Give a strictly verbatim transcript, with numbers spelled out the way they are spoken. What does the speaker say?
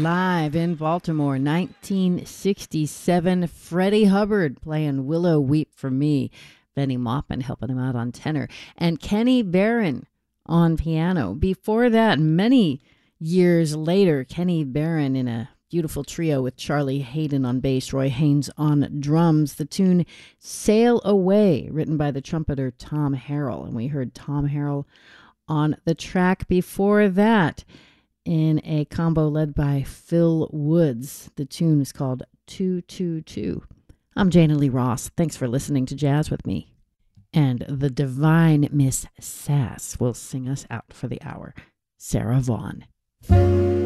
live in Baltimore, nineteen sixty-seven. Freddie Hubbard playing Willow Weep for Me. Benny Maupin helping him out on tenor. And Kenny Barron on piano. Before that, many years later, Kenny Barron in a beautiful trio with Charlie Hayden on bass, Roy Haynes on drums. The tune Sail Away, written by the trumpeter Tom Harrell. And we heard Tom Harrell on the track before that in a combo led by Phil Woods. The tune is called two two two. I'm Jana Lee Ross. Thanks for listening to Jazz with me. And the divine Miss Sass will sing us out for the hour. Sarah Vaughan.